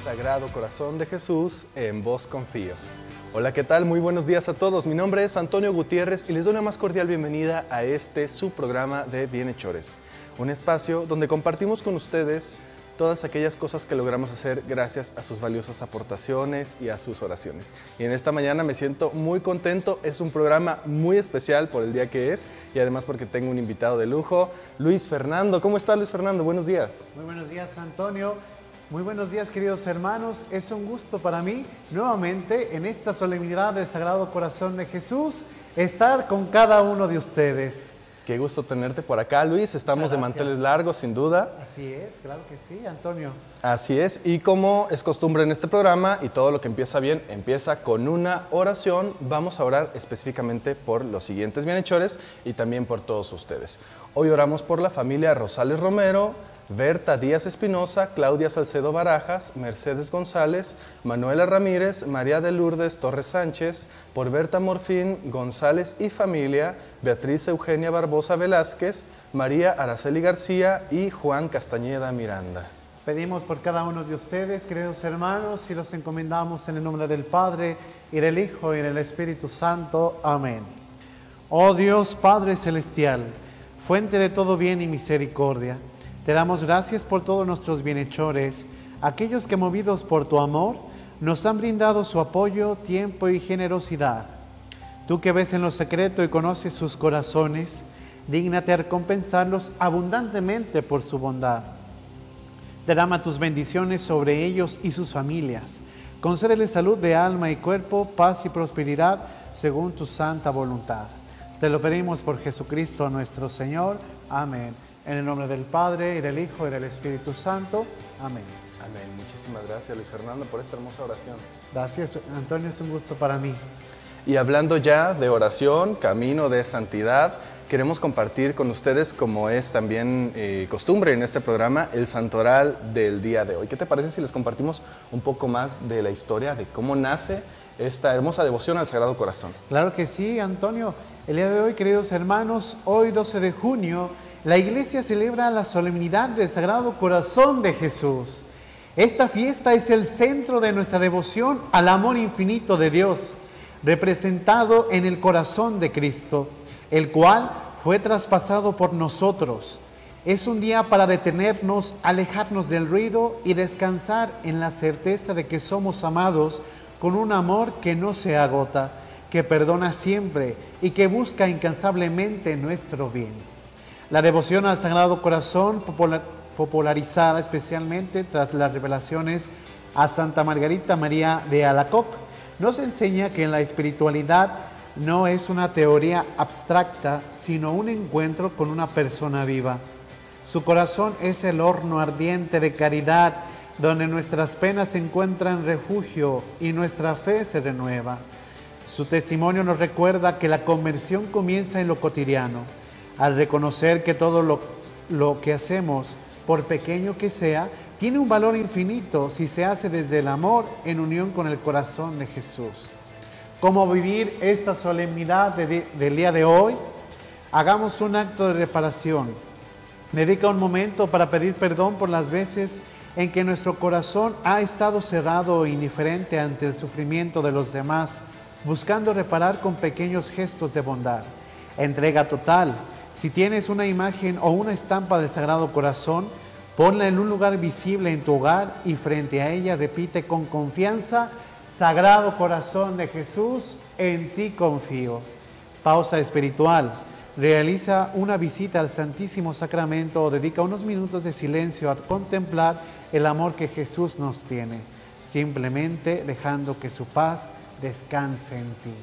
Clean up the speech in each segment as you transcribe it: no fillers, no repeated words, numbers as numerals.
Sagrado Corazón de Jesús, en vos confío. Hola, ¿qué tal? Muy buenos días a todos. Mi nombre es Antonio Gutiérrez y les doy una más cordial bienvenida a este su programa de Bienhechores, un espacio donde compartimos con ustedes todas aquellas cosas que logramos hacer gracias a sus valiosas aportaciones y a sus oraciones. Y en esta mañana me siento muy contento, es un programa muy especial por el día que es y además porque tengo un invitado de lujo, Luis Fernando. ¿Cómo está Luis Fernando? Buenos días. Muy buenos días, Antonio. Muy buenos días, queridos hermanos. Es un gusto para mí, nuevamente, en esta solemnidad del Sagrado Corazón de Jesús, estar con cada uno de ustedes. Qué gusto tenerte por acá, Luis. Estamos de manteles largos, sin duda. Así es, claro que sí, Antonio. Así es, y como es costumbre en este programa, y todo lo que empieza bien, empieza con una oración, vamos a orar específicamente por los siguientes bienhechores y también por todos ustedes. Hoy oramos por la familia Rosales Romero, Berta Díaz Espinosa, Claudia Salcedo Barajas, Mercedes González, Manuela Ramírez, María de Lourdes Torres Sánchez, por Berta Morfín González y familia, Beatriz Eugenia Barbosa Velázquez, María Araceli García y Juan Castañeda Miranda. Pedimos por cada uno de ustedes, queridos hermanos, y los encomendamos en el nombre del Padre, y del Hijo, y del Espíritu Santo. Amén. Oh Dios, Padre Celestial, fuente de todo bien y misericordia, te damos gracias por todos nuestros bienhechores, aquellos que movidos por tu amor nos han brindado su apoyo, tiempo y generosidad. Tú que ves en lo secreto y conoces sus corazones, dígnate a recompensarlos abundantemente por su bondad. Derrama tus bendiciones sobre ellos y sus familias. Concédeles salud de alma y cuerpo, paz y prosperidad según tu santa voluntad. Te lo pedimos por Jesucristo nuestro Señor. Amén. En el nombre del Padre, y del Hijo, y del Espíritu Santo. Amén. Amén. Muchísimas gracias, Luis Fernando, por esta hermosa oración. Gracias, Antonio, es un gusto para mí. Y hablando ya de oración, camino de santidad, queremos compartir con ustedes, como es también costumbre en este programa, el santoral del día de hoy. ¿Qué te parece si les compartimos un poco más de la historia de cómo nace esta hermosa devoción al Sagrado Corazón? Claro que sí, Antonio. El día de hoy, queridos hermanos, hoy 12 de junio, la Iglesia celebra la solemnidad del Sagrado Corazón de Jesús. Esta fiesta es el centro de nuestra devoción al amor infinito de Dios, representado en el corazón de Cristo, el cual fue traspasado por nosotros. Es un día para detenernos, alejarnos del ruido y descansar en la certeza de que somos amados con un amor que no se agota, que perdona siempre y que busca incansablemente nuestro bien. La devoción al Sagrado Corazón, popularizada especialmente tras las revelaciones a Santa Margarita María de Alacoque, nos enseña que la espiritualidad no es una teoría abstracta, sino un encuentro con una persona viva. Su corazón es el horno ardiente de caridad, donde nuestras penas encuentran refugio y nuestra fe se renueva. Su testimonio nos recuerda que la conversión comienza en lo cotidiano, al reconocer que todo lo que hacemos, por pequeño que sea, tiene un valor infinito si se hace desde el amor en unión con el corazón de Jesús. ¿Cómo vivir esta solemnidad del día de hoy? Hagamos un acto de reparación. Dedica un momento para pedir perdón por las veces en que nuestro corazón ha estado cerrado o indiferente ante el sufrimiento de los demás, buscando reparar con pequeños gestos de bondad. Entrega total. Si tienes una imagen o una estampa del Sagrado Corazón, ponla en un lugar visible en tu hogar y frente a ella repite con confianza: Sagrado Corazón de Jesús, en ti confío. Pausa espiritual. Realiza una visita al Santísimo Sacramento o dedica unos minutos de silencio a contemplar el amor que Jesús nos tiene, simplemente dejando que su paz descanse en ti.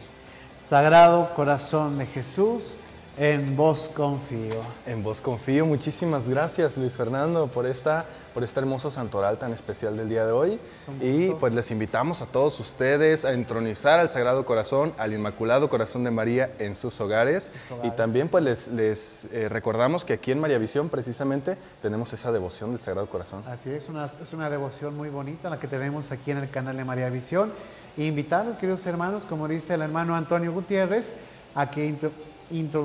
Sagrado Corazón de Jesús, en vos confío. En vos confío. Muchísimas gracias, Luis Fernando, por esta hermoso santoral tan especial del día de hoy. Y pues les invitamos a todos ustedes a entronizar al Sagrado Corazón, al Inmaculado Corazón de María en sus hogares. Y también pues les recordamos que aquí en María Visión precisamente tenemos esa devoción del Sagrado Corazón. Así es una devoción muy bonita la que tenemos aquí en el canal de María Visión. E invitarlos, queridos hermanos, como dice el hermano Antonio Gutiérrez, a que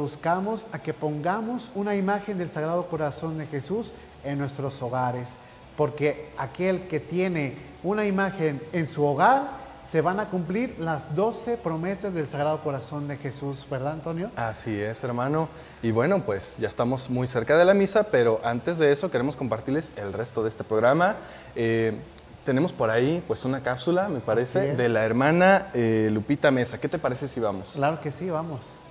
introduzcamos, a que pongamos una imagen del Sagrado Corazón de Jesús en nuestros hogares. porque aquel que tiene una imagen en su hogar, se van a cumplir las 12 promesas del Sagrado Corazón de Jesús, ¿verdad, Antonio? Así es, hermano. Y bueno, pues ya estamos muy cerca de la misa, pero antes de eso queremos compartirles el resto de este programa. Tenemos por ahí pues una cápsula, me parece, de la hermana Lupita Mesa. ¿Qué te parece si vamos? Claro que sí, vamos.